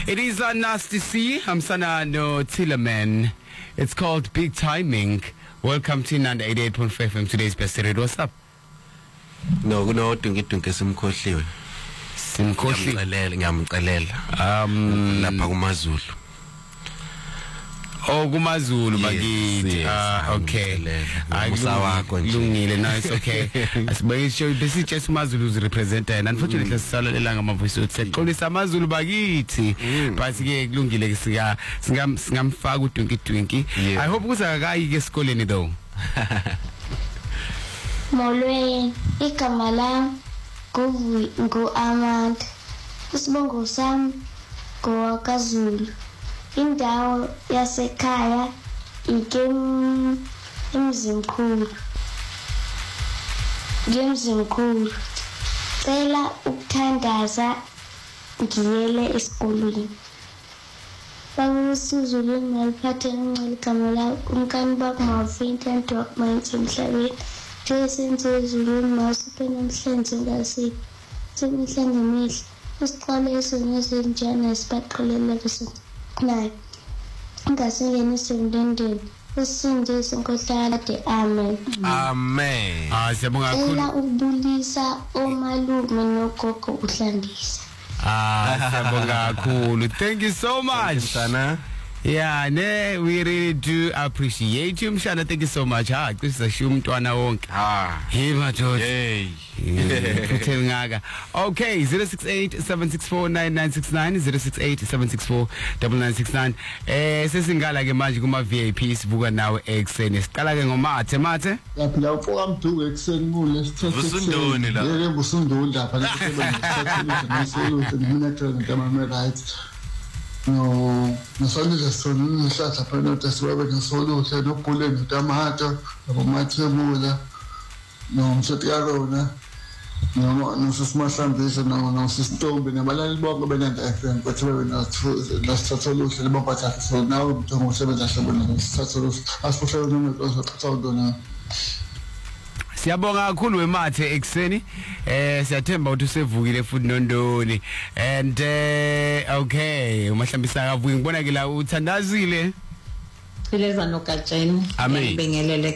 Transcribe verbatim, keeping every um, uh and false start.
It is a Nasty C. I'm Sana no Tillerman. It's called Big Timing. Welcome to Nanda eighty-eight point five F M. Today's best read. What's up? No, no, tungi tungi simkhohliwe. Simkhohliwe. Ngiyamxelela, ngiyamxelela. Um, lapha kumaZulu. Oh, kumaZulu bakithi. Ah, okay. Musa wakho nje. Lungile, no, it's okay. Asibuyisho bese just umaZulu uzi represent and unfortunately sisalela ngama voice notes. Xolisa amaZulu bakithi. But ke kulungile ke siya singam singamfaka uDwinki Dwinki. I hope kuzakakayi ke esikoleni though. Molweni, igama lami ngu Amanda. Isibongo sami ngowaKwaZulu. Indawo yasekhaya ikem emzimkhulu. Ngemzimkhulu. Cela ukuthandaza ngiyele esikoleni. Bakusizulu ngaliphatha incele igama la umkani bakumavini kanti wakumanzi emhlabeni. Jesenze izulu masipena emhlenze ngasi. Semihlenze mihle. Isiqale esonyeze njana isibaqolela bese nayo ngasingeni semndendeni usindise inkohlakala de amen Amen. Ah, siyabonga kakhulu. Ela ukubulisa omalume nogogo uhlambisa. Ah, siyabonga kakhulu. Thank you so much. Sana. Yeah, ne, we really do appreciate you, Mshana. Thank you so much. Ha, this is a shumtwana wonke. Ah. Hey, my George. Hey. Okay, zero six eight seven six four nine nine six nine, zero six eight seven six four nine nine six nine. Eh, sesingala ke manje kuma V I P sibuka nawe ekseni. Siqala ke ngomathe mathe. Yaphila ufoka mduku ekseni kule sithethe. Busundoni la. Yeke busundoni lapha la sebenza solution monitoring ngama rights. No, nasanele sona nihlahla phana tasibabe nesolution nobhule ngetamato, nomathebula, nomsetyarona. No, no sisimahlambisa no no sisitombi nabalali bonke benenda F M bathi bebe nasithatholuhle lebaphatha so now umthongo usebenza hlobona nasithatholuhle asifuhlele nomuntu ozoxoxa udona. Siyabonga kakhulu wemathe ekseni. Eh siyathemba ukuthi usevukile futhi nondoni. And eh okay, umahlambisa kavuki ngibona ke la uthandazile. Phileza nogatsheni. Amen. Ngibingelele